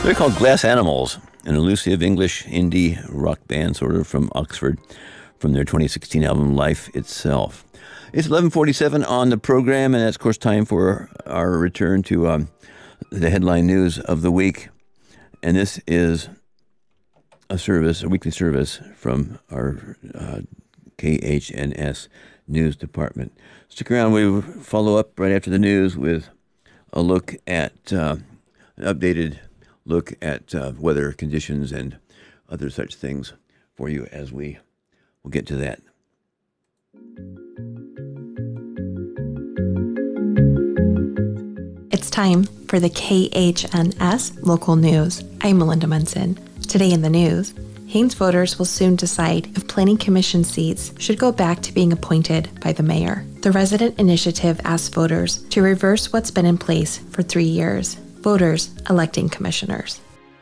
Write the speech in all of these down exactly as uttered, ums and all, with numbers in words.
They're called Glass Animals, an elusive English indie rock band sort of from Oxford, from their twenty sixteen album Life Itself. It's eleven forty-seven on the program, and that's, of course, time for our return to um, the headline news of the week. And this is a service, a weekly service from our uh, K H N S News Department. Stick around. We follow up right after the news with a look at, uh, an updated look at uh, weather conditions and other such things for you as we will get to that. It's time for the K H N S local news. I'm Melinda Munson. Today in the news, Haines voters will soon decide if Planning Commission seats should go back to being appointed by the mayor. The resident initiative asks voters to reverse what's been in place for three years. Voters electing commissioners.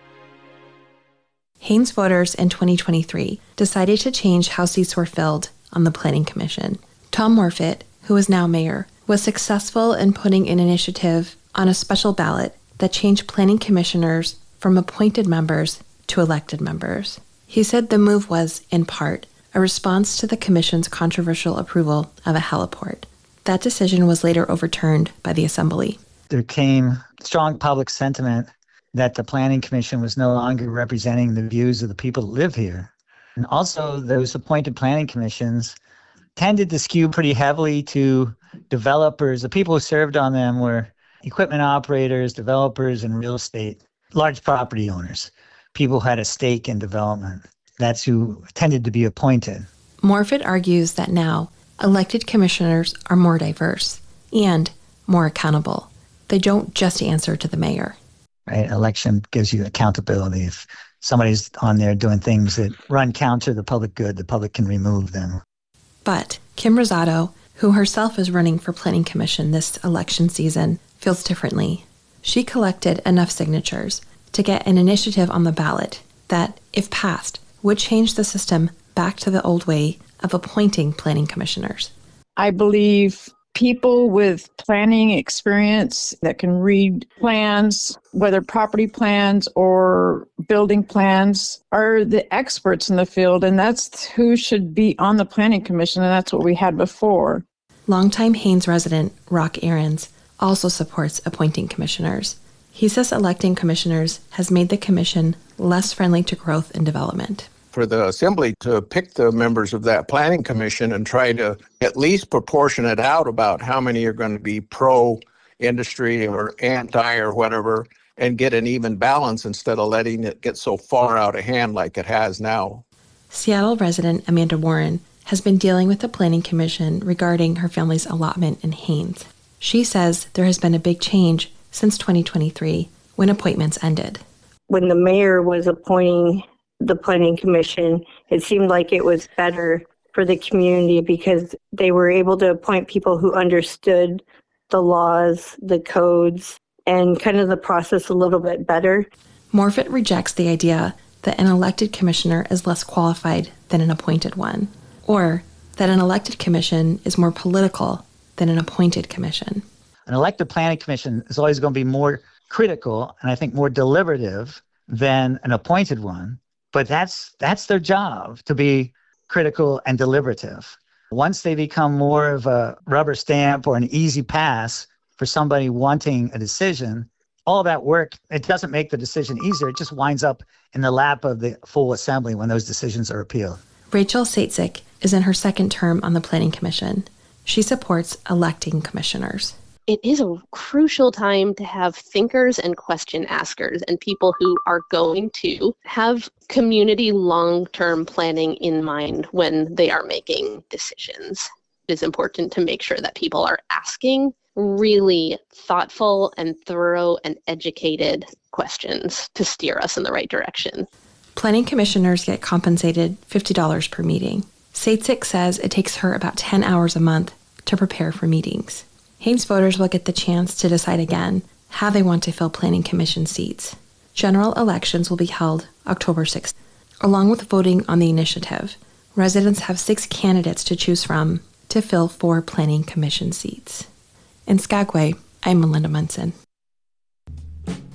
Haines voters in twenty twenty-three decided to change how seats were filled on the Planning Commission. Tom Morfitt, who is now mayor, was successful in putting an initiative on a special ballot that changed planning commissioners from appointed members to elected members. He said the move was, in part, a response to the commission's controversial approval of a heliport. That decision was later overturned by the Assembly. There came strong public sentiment that the Planning Commission was no longer representing the views of the people that live here. And also, those appointed planning commissions tended to skew pretty heavily to developers. The people who served on them were equipment operators, developers, and real estate, large property owners, people who had a stake in development. That's who tended to be appointed. Morfitt argues that now elected commissioners are more diverse and more accountable. They don't just answer to the mayor. Right? Election gives you accountability. If somebody's on there doing things that run counter the public good, the public can remove them. But Kim Rosado, who herself is running for Planning Commission this election season, feels differently. She collected enough signatures to get an initiative on the ballot that, if passed, would change the system back to the old way of appointing planning commissioners. I believe people with planning experience that can read plans, whether property plans or building plans, are the experts in the field, and that's who should be on the Planning Commission, and that's what we had before. Longtime Haines resident Rock Ahrens also supports appointing commissioners. He says electing commissioners has made the commission less friendly to growth and development. For the Assembly to pick the members of that Planning Commission and try to at least proportion it out about how many are going to be pro-industry or anti or whatever, and get an even balance instead of letting it get so far out of hand like it has now. Seattle resident Amanda Warren has been dealing with the Planning Commission regarding her family's allotment in Haines. She says there has been a big change since twenty twenty-three, when appointments ended. When the mayor was appointing the Planning Commission, it seemed like it was better for the community because they were able to appoint people who understood the laws, the codes, and kind of the process a little bit better. Morfitt rejects the idea that an elected commissioner is less qualified than an appointed one, or that an elected commission is more political than an appointed commission. An elected planning commission is always going to be more critical and I think more deliberative than an appointed one. But that's that's their job, to be critical and deliberative. Once they become more of a rubber stamp or an easy pass for somebody wanting a decision, all that work, it doesn't make the decision easier. It just winds up in the lap of the full assembly when those decisions are appealed. Rachel Satzik is in her second term on the Planning Commission. She supports electing commissioners. It is a crucial time to have thinkers and question askers and people who are going to have community long-term planning in mind when they are making decisions. It is important to make sure that people are asking really thoughtful and thorough and educated questions to steer us in the right direction. Planning commissioners get compensated fifty dollars per meeting. Satzik says it takes her about ten hours a month to prepare for meetings. Haines voters will get the chance to decide again how they want to fill Planning Commission seats. General elections will be held October sixth. Along with voting on the initiative, residents have six candidates to choose from to fill four Planning Commission seats. In Skagway, I'm Melinda Munson.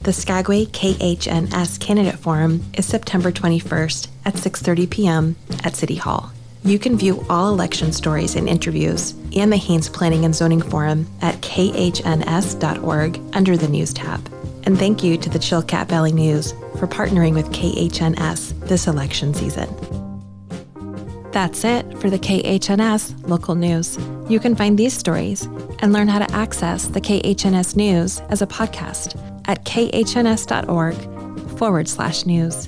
The Skagway K H N S Candidate Forum is September twenty-first at six thirty p.m. at City Hall. You can view all election stories and interviews and the Haines Planning and Zoning Forum at k h n s dot org under the News tab. And thank you to the Chilkat Valley News for partnering with K H N S this election season. That's it for the K H N S local news. You can find these stories and learn how to access the K H N S news as a podcast at k h n s dot org forward slash news.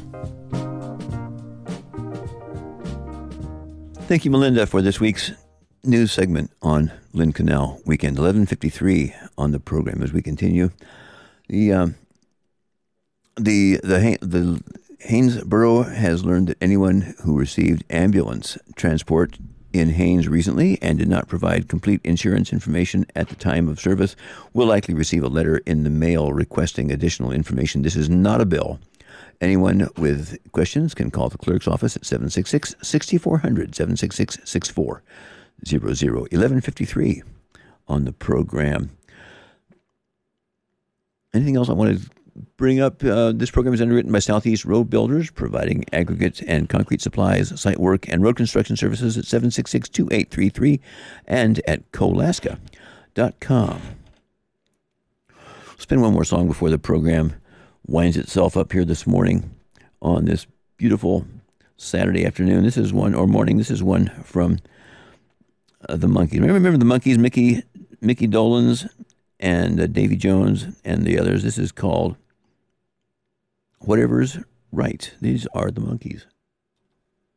Thank you, Melinda, for this week's news segment on Lynn Canal Weekend. eleven fifty-three on the program as we continue. The um, the the the Haynesboro has learned that anyone who received ambulance transport in Haines recently and did not provide complete insurance information at the time of service will likely receive a letter in the mail requesting additional information. This is not a bill. Anyone with questions can call the clerk's office at seven six six, six four zero zero, seven six six, six four zero zero. eleven fifty-three on the program. Anything else I want to bring up? Uh, this program is underwritten by Southeast Road Builders, providing aggregate and concrete supplies, site work, and road construction services at seven six six, two eight three three and at colaska dot com. We'll spin one more song before the program winds itself up here this morning on this beautiful Saturday afternoon. This is one, or morning, this is one from uh, the Monkees. Remember, remember the Monkees, Mickey, Mickey Dolenz and uh, Davy Jones and the others. This is called Whatever's Right. These are the Monkees.